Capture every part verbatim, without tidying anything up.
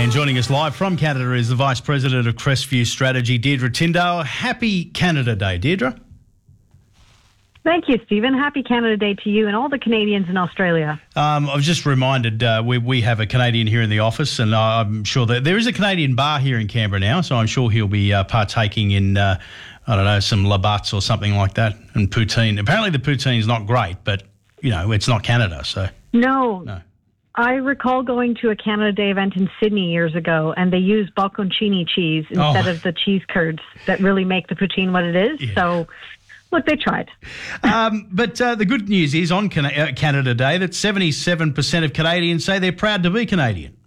And joining us live from Canada is the Vice President of Crestview Strategy, Deirdre Tyndale. Happy Canada Day, Deirdre. Thank you, Stephen. Happy Canada Day to you and all the Canadians in Australia. Um, I was just reminded uh, we, we have a Canadian here in the office, and I'm sure that there is a Canadian bar here in Canberra now, so I'm sure he'll be uh, partaking in, uh, I don't know, some labattes or something like that, and poutine. Apparently the poutine is not great, but, you know, it's not Canada, so... No. No. I recall going to a Canada Day event in Sydney years ago, and they used bocconcini cheese instead Oh. of the cheese curds that really make the poutine what it is. Yeah. So, look, they tried. Um, but uh, the good news is on Can- uh, Canada Day that seventy-seven percent of Canadians say they're proud to be Canadian.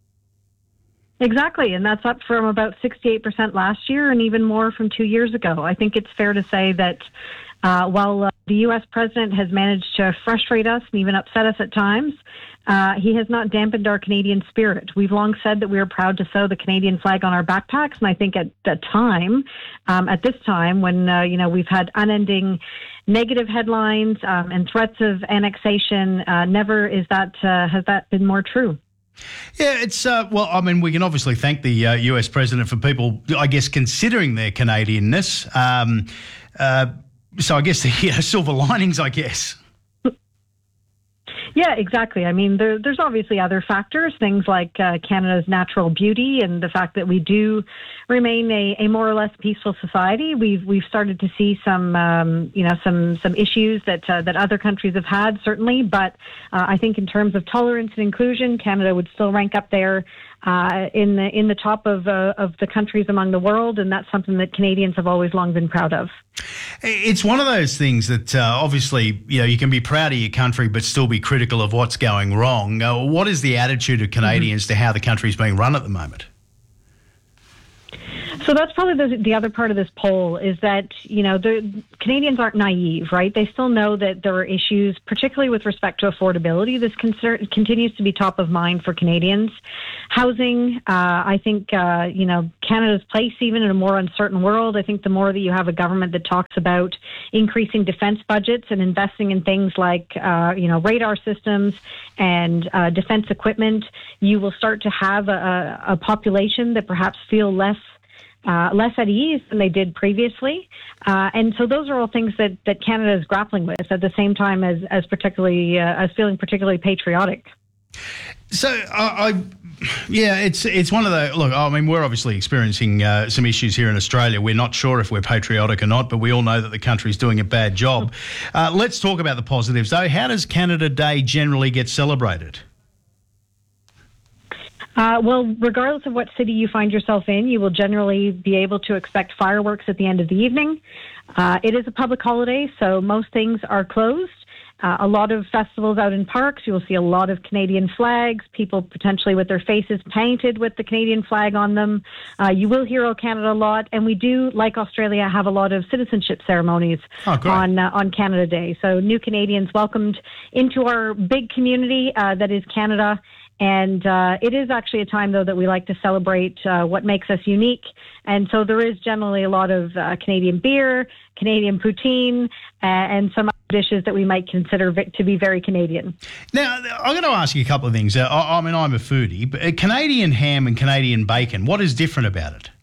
Exactly, and that's up from about sixty-eight percent last year and even more from two years ago. I think it's fair to say that uh, while uh, the U S president has managed to frustrate us and even upset us at times, uh, he has not dampened our Canadian spirit. We've long said that we are proud to sew the Canadian flag on our backpacks, and I think at the time, um, at this time, when uh, you know we've had unending negative headlines um, and threats of annexation, uh, never is that uh, has that been more true. Yeah, it's, uh, well, I mean, we can obviously thank the uh, U S president for people, I guess, considering their Canadianness. Um, uh, so I guess the you know, silver linings, I guess. Yeah, exactly. I mean, there, there's obviously other factors, things like uh, Canada's natural beauty and the fact that we do remain a, a more or less peaceful society. We've we've started to see some, um, you know, some some issues that uh, that other countries have had, certainly. But uh, I think in terms of tolerance and inclusion, Canada would still rank up there uh, in the in the top of uh, of the countries among the world, and that's something that Canadians have always long been proud of. It's one of those things that uh, obviously, you know, you can be proud of your country but still be critical of what's going wrong. Uh, what is the attitude of Canadians mm-hmm. to how the country's being run at the moment? So that's probably the, the other part of this poll is that, you know, the Canadians aren't naive, right? They still know that there are issues, particularly with respect to affordability. This concern continues to be top of mind for Canadians. Housing, uh, I think, uh, you know, Canada's place even in a more uncertain world. I think the more that you have a government that talks about increasing defense budgets and investing in things like, uh, you know, radar systems and uh, defense equipment, you will start to have a, a population that perhaps feel less Uh, less at ease than they did previously. Uh, and so those are all things that, that Canada is grappling with at the same time as, as particularly, uh, as feeling particularly patriotic. So, I, I yeah, it's it's one of the, look, I mean, we're obviously experiencing uh, some issues here in Australia. We're not sure if we're patriotic or not, but we all know that the country's doing a bad job. Uh, let's talk about the positives, though. How does Canada Day generally get celebrated? Uh, well, regardless of what city you find yourself in, you will generally be able to expect fireworks at the end of the evening. Uh, it is a public holiday, so most things are closed. Uh, a lot of festivals out in parks, you will see a lot of Canadian flags, people potentially with their faces painted with the Canadian flag on them. Uh, you will hear O Canada a lot, and we do, like Australia, have a lot of citizenship ceremonies oh, on uh, on Canada Day. So new Canadians welcomed into our big community uh, that is Canada. And uh, it is actually a time, though, that we like to celebrate uh, what makes us unique. And so there is generally a lot of uh, Canadian beer, Canadian poutine, uh, and some other dishes that we might consider v- to be very Canadian. Now, I'm going to ask you a couple of things. Uh, I, I mean, I'm a foodie, but uh, Canadian ham and Canadian bacon, what is different about it?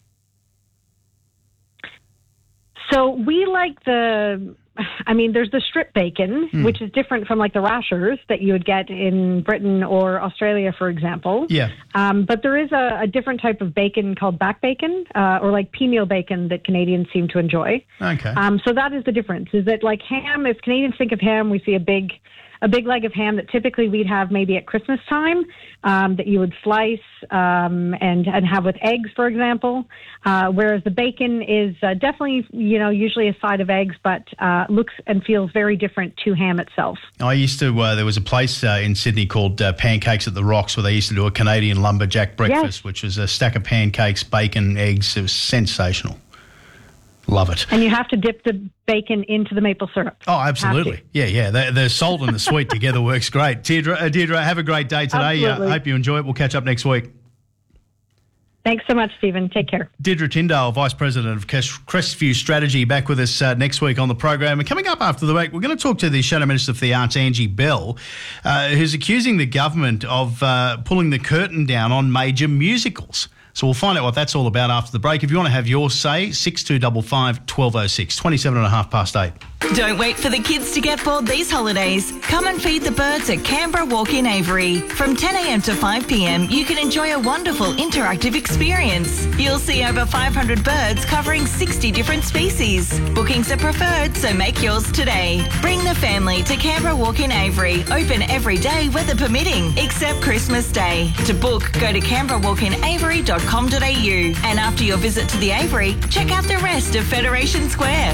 So we like the... I mean, there's the strip bacon, mm. which is different from like the rashers that you would get in Britain or Australia, for example. Yeah. Um, but there is a, a different type of bacon called back bacon uh, or like pea meal bacon that Canadians seem to enjoy. Okay. Um, so that is the difference, is that like ham, if Canadians think of ham, we see a big a big leg of ham that typically we'd have maybe at Christmas time um, that you would slice um, and, and have with eggs, for example, uh, whereas the bacon is uh, definitely, you know, usually a side of eggs, but uh, looks and feels very different to ham itself. I used to, uh, there was a place uh, in Sydney called uh, Pancakes at the Rocks where they used to do a Canadian lumberjack breakfast, yes. which was a stack of pancakes, bacon, eggs. It was sensational. Love it. And you have to dip the bacon into the maple syrup. Oh, absolutely. Yeah, yeah. The, the salt and the sweet together works great. Deirdre, uh, Deirdre, have a great day today. I uh, hope you enjoy it. We'll catch up next week. Thanks so much, Stephen. Take care. Deirdre Tyndale, Vice President of Crestview Strategy, back with us uh, next week on the program. And coming up after the break, we're going to talk to the Shadow Minister for the Arts, Angie Bell, uh, who's accusing the government of uh, pulling the curtain down on major musicals. So we'll find out what that's all about after the break. If you want to have your say, six two five five, one two zero six, twenty-seven and a half past eight. Don't wait for the kids to get bored these holidays. Come and feed the birds at Canberra Walk in Avery. From ten a.m. to five p.m, you can enjoy a wonderful interactive experience. You'll see over five hundred birds covering sixty different species. Bookings are preferred, so make yours today. Bring the family to Canberra Walk in Avery. Open every day, weather permitting, except Christmas Day. To book, go to canberra walk in avery dot com dot a u. And after your visit to the Avery, check out the rest of Federation Square.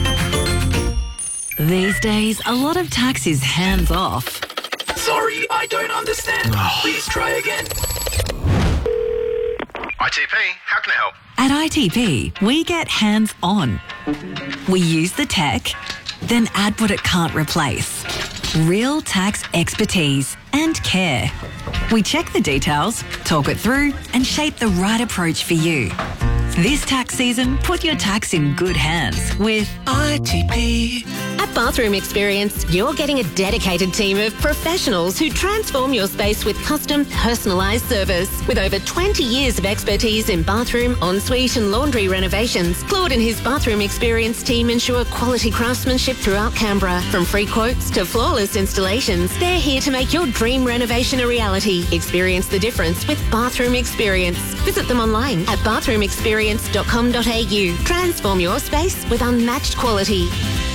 These days, a lot of tax is hands off. Sorry, I don't understand. Please try again. I T P, how can I help? At I T P, we get hands on. We use the tech, then add what it can't replace. Real tax expertise and care. We check the details, talk it through, and shape the right approach for you. This tax season, put your tax in good hands with I T P. At Bathroom Experience, you're getting a dedicated team of professionals who transform your space with custom, personalised service. With over twenty years of expertise in bathroom, ensuite and laundry renovations, Claude and his Bathroom Experience team ensure quality craftsmanship throughout Canberra. From free quotes to flawless installations, they're here to make your dream renovation a reality. Experience the difference with Bathroom Experience. Visit them online at bathroom experience dot com dot a u. Transform your space with unmatched quality.